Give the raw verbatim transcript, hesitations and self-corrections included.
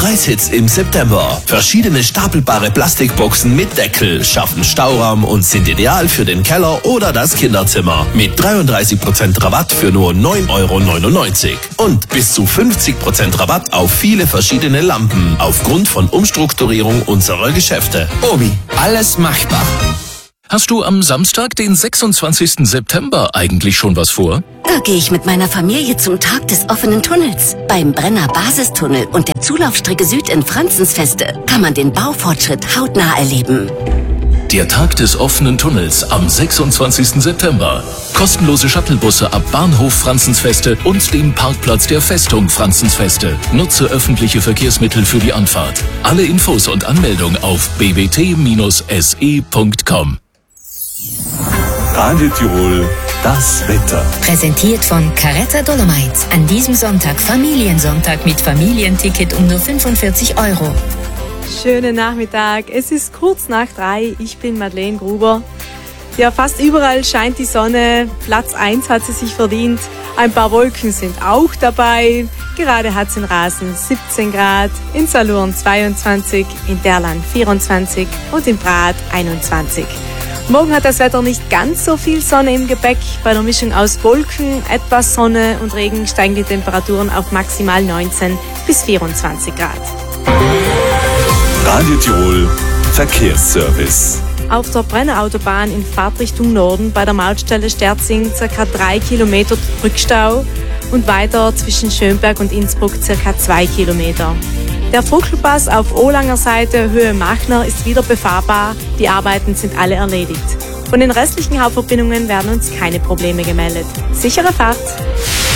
Preishits im September. Verschiedene stapelbare Plastikboxen mit Deckel schaffen Stauraum und sind ideal für den Keller oder das Kinderzimmer. Mit dreiunddreißig Prozent Rabatt für nur neun Euro neunundneunzig. Und bis zu fünfzig Prozent Rabatt auf viele verschiedene Lampen aufgrund von Umstrukturierung unserer Geschäfte. Obi, alles machbar. Hast du am Samstag, den sechsundzwanzigsten September, eigentlich schon was vor? Da gehe ich mit meiner Familie zum Tag des offenen Tunnels. Beim Brenner Basistunnel und der Zulaufstrecke Süd in Franzensfeste kann man den Baufortschritt hautnah erleben. Der Tag des offenen Tunnels am sechsundzwanzigsten September. Kostenlose Shuttlebusse ab Bahnhof Franzensfeste und dem Parkplatz der Festung Franzensfeste. Nutze öffentliche Verkehrsmittel für die Anfahrt. Alle Infos und Anmeldung auf b b t Bindestrich s e punkt com. Radio Tirol, das Wetter. Präsentiert von Caretta Dolomite. An diesem Sonntag Familiensonntag mit Familienticket um nur fünfundvierzig Euro. Schönen Nachmittag. Es ist kurz nach drei. Ich bin Madeleine Gruber. Ja, fast überall scheint die Sonne. Platz eins hat sie sich verdient. Ein paar Wolken sind auch dabei. Gerade hat es in Rasen siebzehn Grad, in Salurn zweiundzwanzig, in Derland vierundzwanzig und in Prat einundzwanzig. Morgen hat das Wetter nicht ganz so viel Sonne im Gepäck. Bei der Mischung aus Wolken, etwas Sonne und Regen steigen die Temperaturen auf maximal neunzehn bis vierundzwanzig Grad. Radio Tirol, Verkehrsservice. Auf der Brennerautobahn in Fahrtrichtung Norden bei der Mautstelle Sterzing ca. drei Kilometer Rückstau und weiter zwischen Schönberg und Innsbruck ca. zwei Kilometer. Der Fruckelpass auf Olanger Seite Höhe Machner ist wieder befahrbar. Die Arbeiten sind alle erledigt. Von den restlichen Hauptverbindungen werden uns keine Probleme gemeldet. Sichere Fahrt!